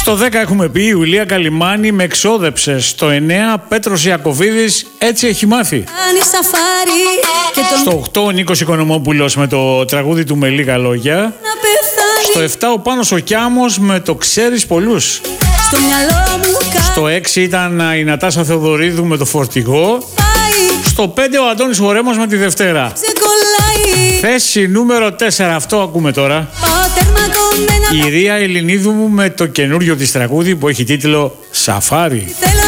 Στο 10 έχουμε πει Ιουλία Καλιμάνη με εξόδεψε. Στο 9 Πέτρος Ιακωβίδης έτσι έχει μάθει. Στο 8 ο Νίκος Οικονομόπουλος με το τραγούδι του με λίγα λόγια. Στο 7 ο Πάνος ο Κιάμος με το ξέρεις πολλούς. Στο 6 ήταν η Νατάσα Θεοδωρίδου με το φορτηγό. Στο 5 ο Αντώνης Χορέμος με τη Δευτέρα. Θέση νούμερο 4, αυτό ακούμε τώρα. Η Ρία Ελληνίδου μου με το καινούριο της τραγούδι που έχει τίτλο Σαφάρι.